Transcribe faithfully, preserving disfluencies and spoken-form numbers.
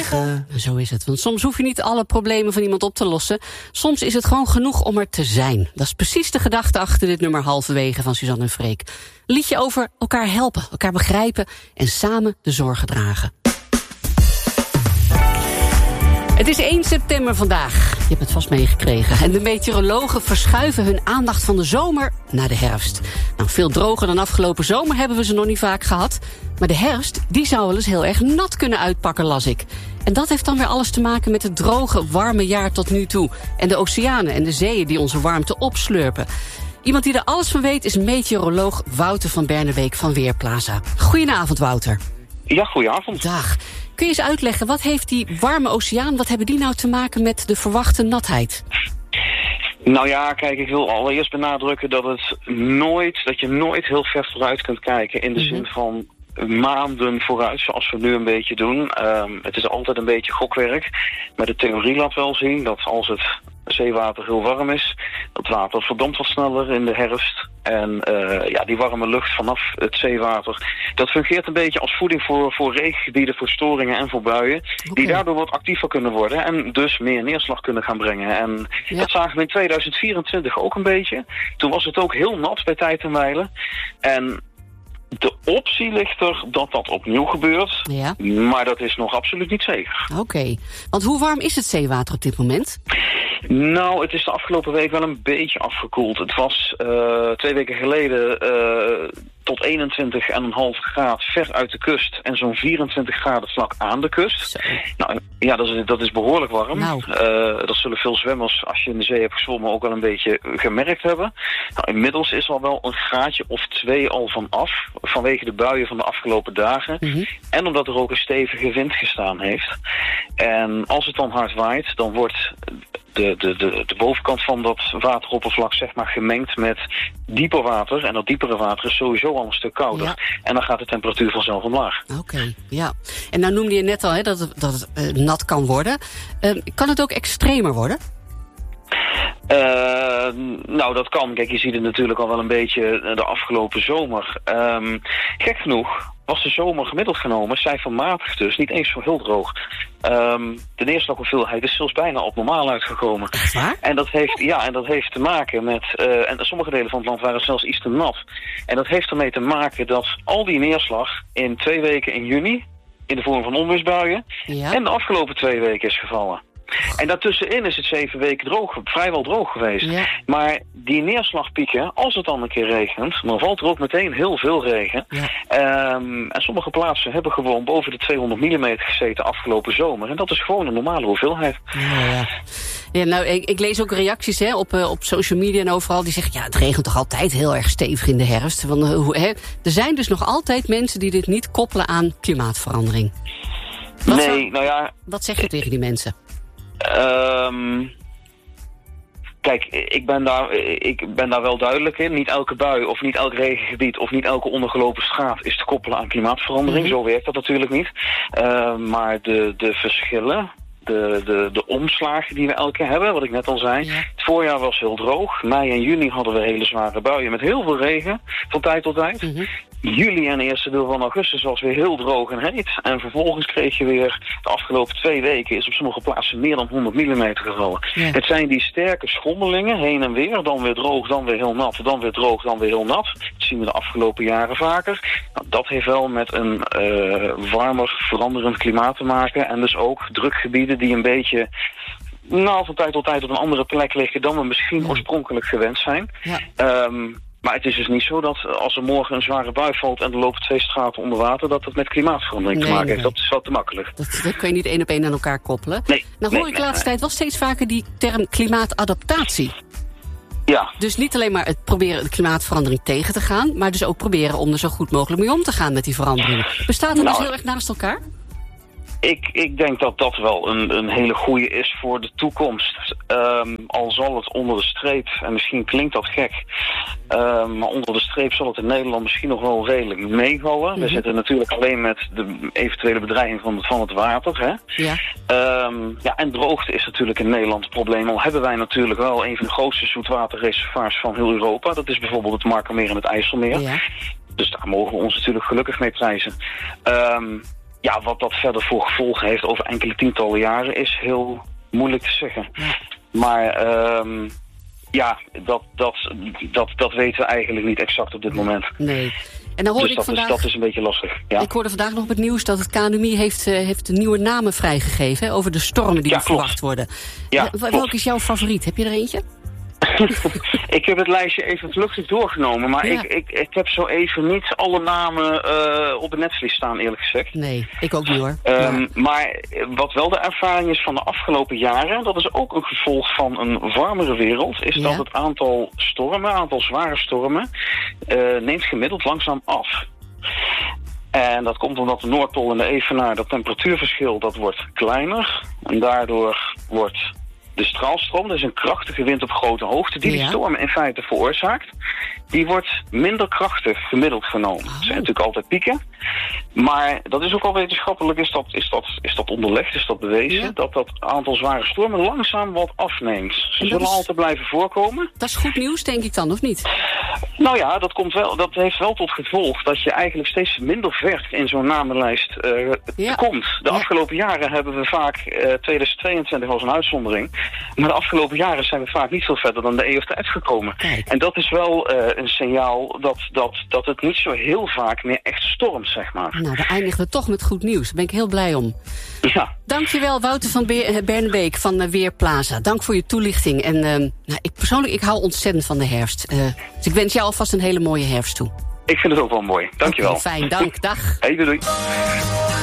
wegen. Zo is het, want soms hoef je niet alle problemen van iemand op te lossen. Soms is het gewoon genoeg om er te zijn. Dat is precies de gedachte achter dit nummer Halverwege van Suzanne en Freek. Een liedje over elkaar helpen, elkaar begrijpen en samen de zorgen dragen. Het is één september vandaag. Je hebt het vast meegekregen. En de meteorologen verschuiven hun aandacht van de zomer naar de herfst. Nou, veel droger dan afgelopen zomer hebben we ze nog niet vaak gehad. Maar de herfst, die zou wel eens heel erg nat kunnen uitpakken, las ik. En dat heeft dan weer alles te maken met het droge, warme jaar tot nu toe. En de oceanen en de zeeën die onze warmte opslurpen. Iemand die er alles van weet is meteoroloog Wouter van Bernebeek van Weerplaza. Goedenavond, Wouter. Ja, goedenavond. Dag. Kun je eens uitleggen, wat heeft die warme oceaan, wat hebben die nou te maken met de verwachte natheid? Nou ja, kijk, ik wil allereerst benadrukken dat het nooit, dat je nooit heel ver vooruit kunt kijken in de mm-hmm. zin van maanden vooruit, zoals we nu een beetje doen. Um, het is altijd een beetje gokwerk. Maar de theorie laat wel zien dat als het zeewater heel warm is, dat water verdampt wat sneller in de herfst. En uh, ja, die warme lucht vanaf het zeewater, dat fungeert een beetje als voeding voor, voor regengebieden, voor storingen en voor buien. Okay. Die daardoor wat actiever kunnen worden en dus meer neerslag kunnen gaan brengen. En ja. dat zagen we in tweeduizend vierentwintig ook een beetje. Toen was het ook heel nat bij tijd en wijle. En de optie ligt er dat dat opnieuw gebeurt, ja. maar dat is nog absoluut niet zeker. Oké, okay. Want hoe warm is het zeewater op dit moment? Nou, het is de afgelopen week wel een beetje afgekoeld. Het was uh, twee weken geleden uh, tot eenentwintig komma vijf graad ver uit de kust en zo'n vierentwintig graden vlak aan de kust. Zo. Nou, ja, dat is, dat is behoorlijk warm. Nou. Uh, dat zullen veel zwemmers, als je in de zee hebt gezwommen, ook wel een beetje gemerkt hebben. Nou, inmiddels is er wel een graadje of twee al van af, vanwege de buien van de afgelopen dagen. Mm-hmm. En omdat er ook een stevige wind gestaan heeft. En als het dan hard waait, dan wordt de, de, de, de bovenkant van dat wateroppervlak zeg maar gemengd met dieper water. En dat diepere water is sowieso al een stuk kouder. Ja. En dan gaat de temperatuur vanzelf omlaag. Oké, okay, ja. En nou noemde je net al hè, dat het, dat het uh, nat kan worden. Uh, kan het ook extremer worden? Uh, nou, dat kan. Kijk, je ziet het natuurlijk al wel een beetje de afgelopen zomer. Um, gek genoeg was de zomer gemiddeld genomen cijfermatig dus, niet eens zo heel droog. Um, de neerslaghoeveelheid is zelfs bijna op normaal uitgekomen. Waar? En dat heeft, ja, en dat heeft te maken met, uh, en sommige delen van het land waren zelfs iets te nat. En dat heeft ermee te maken dat al die neerslag in twee weken in juni, in de vorm van onweersbuien, ja. en de afgelopen twee weken is gevallen. En daartussenin is het zeven weken droog, vrijwel droog geweest. Ja. Maar die neerslagpieken, als het dan een keer regent, dan valt er ook meteen heel veel regen. Ja. Um, en sommige plaatsen hebben gewoon boven de tweehonderd millimeter gezeten afgelopen zomer. En dat is gewoon een normale hoeveelheid. Ja, ja. Ja, nou, ik, ik lees ook reacties hè, op, uh, op social media en overal die zeggen, ja, het regent toch altijd heel erg stevig in de herfst. Want, uh, hoe, hè? Er zijn dus nog altijd mensen die dit niet koppelen aan klimaatverandering. Wat nee, zou, nou ja. Wat zeg je tegen die mensen? Um, kijk, ik ben, daar, ik ben daar wel duidelijk in. Niet elke bui of niet elk regengebied of niet elke ondergelopen straat is te koppelen aan klimaatverandering. Mm-hmm. Zo werkt dat natuurlijk niet. Uh, maar de, de verschillen, de, de, de omslagen die we elke keer hebben, wat ik net al zei. Ja. Het voorjaar was heel droog. Mei en juni hadden we hele zware buien met heel veel regen van tijd tot tijd. Mm-hmm. Juli en eerste deel van augustus was weer heel droog en heet. En vervolgens kreeg je weer, de afgelopen twee weken is op sommige plaatsen meer dan honderd millimeter gevallen. Ja. Het zijn die sterke schommelingen, heen en weer. Dan weer droog, dan weer heel nat, dan weer droog, dan weer heel nat. Dat zien we de afgelopen jaren vaker. Nou, dat heeft wel met een uh, warmer, veranderend klimaat te maken. En dus ook drukgebieden die een beetje, nou, van tijd tot tijd op een andere plek liggen dan we misschien ja. oorspronkelijk gewend zijn. Ja. Um, Maar het is dus niet zo dat als er morgen een zware bui valt en er lopen twee straten onder water, dat dat met klimaatverandering nee, te maken nee. heeft. Dat is wat te makkelijk. Dat, dat kun je niet één op één aan elkaar koppelen. Nee, nou hoor nee, ik de laatste nee, tijd wel steeds vaker die term klimaatadaptatie. Ja. Dus niet alleen maar het proberen de klimaatverandering tegen te gaan, maar dus ook proberen om er zo goed mogelijk mee om te gaan met die verandering. Bestaat dat nou, dus heel erg naast elkaar? Ik, ik denk dat dat wel een, een hele goede is voor de toekomst. Um, al zal het onder de streep, en misschien klinkt dat gek, um, maar onder de streep zal het in Nederland misschien nog wel redelijk meevallen. Mm-hmm. We zitten natuurlijk alleen met de eventuele bedreiging van het, van het water. Hè? Ja. Um, ja, en droogte is natuurlijk in Nederland het probleem. Al hebben wij natuurlijk wel een van de grootste zoetwaterreservoirs van heel Europa. Dat is bijvoorbeeld het Markermeer en het IJsselmeer. Ja. Dus daar mogen we ons natuurlijk gelukkig mee prijzen. Um, ja, wat dat verder voor gevolgen heeft over enkele tientallen jaren is heel moeilijk te zeggen. Ja. Maar um, ja, dat, dat, dat, dat weten we eigenlijk niet exact op dit moment. Nee. En dan hoorde dus ik dat, vandaag, is, dat is een beetje lastig. Ja. Ik hoorde vandaag nog op het nieuws dat het K N M I heeft, uh, heeft nieuwe namen vrijgegeven, hè, over de stormen die ja, er verwacht worden. Ja, w- welke is jouw favoriet? Heb je er eentje? Ik heb het lijstje even vluchtig doorgenomen, maar ja. ik, ik, ik heb zo even niet alle namen uh, op het netvlies staan, eerlijk gezegd. Nee, ik ook niet hoor. Um, maar... maar wat wel de ervaring is van de afgelopen jaren, dat is ook een gevolg van een warmere wereld, is ja. dat het aantal stormen, aantal zware stormen, uh, neemt gemiddeld langzaam af. En dat komt omdat de Noordpool en de Evenaar, dat temperatuurverschil, dat wordt kleiner. En daardoor wordt de straalstroom, dat is een krachtige wind op grote hoogte, die ja. die stormen in feite veroorzaakt, die wordt minder krachtig gemiddeld genomen. Oh. Er zijn natuurlijk altijd pieken. Maar dat is ook al wetenschappelijk, is dat, is dat, is dat onderlegd, is dat bewezen, ja. dat dat aantal zware stormen langzaam wat afneemt. Ze zullen is... altijd blijven voorkomen. Dat is goed nieuws, denk ik dan, of niet? Nou ja, dat, komt wel, dat heeft wel tot gevolg dat je eigenlijk steeds minder ver in zo'n namenlijst uh, ja. komt. De ja. afgelopen jaren hebben we vaak, uh, tweeduizend tweeëntwintig was een uitzondering, maar de afgelopen jaren zijn we vaak niet veel verder dan de E of de F gekomen. Kijk. En dat is wel uh, een signaal dat, dat, dat het niet zo heel vaak meer echt stormt, zeg maar. Nou, we eindigen toch met goed nieuws. Daar ben ik heel blij om. Ja. Dankjewel, Wouter van Be- Bernebeek van uh, Weerplaza. Dank voor je toelichting. En uh, nou, ik persoonlijk, ik hou ontzettend van de herfst. Uh, dus ik wens jou alvast een hele mooie herfst toe. Ik vind het ook wel mooi. Dankjewel. Okay, fijn, dank. Dag. Hey, doei.